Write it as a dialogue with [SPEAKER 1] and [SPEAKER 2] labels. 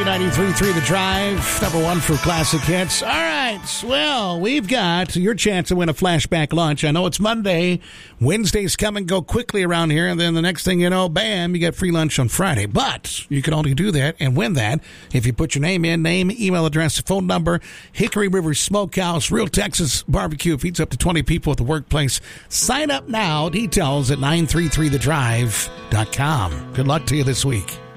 [SPEAKER 1] 93.3 The Drive, number one for classic hits. All right, well, we've got your chance to win a flashback lunch. I know it's Monday. Wednesdays come and go quickly around here, and then the next thing you know, bam, you get free lunch on Friday. But you can only do that and win that if you put your name in, email address, phone number, Hickory River Smokehouse, Real Texas Barbecue, feeds up to 20 people at the workplace. Sign up now. Details at 933thedrive.com. Good luck to you this week.